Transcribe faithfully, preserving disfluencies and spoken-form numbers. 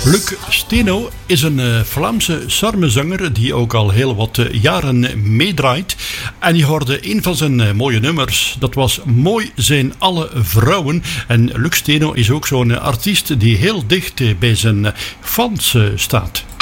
Luc Steno is een uh, Vlaamse sarmezanger die ook al heel wat uh, jaren meedraait. En je hoorde een van zijn uh, mooie nummers. Dat was Mooi zijn alle vrouwen. En Luc Steno is ook zo'n uh, artiest die heel dicht uh, bij zijn uh, fans uh, staat.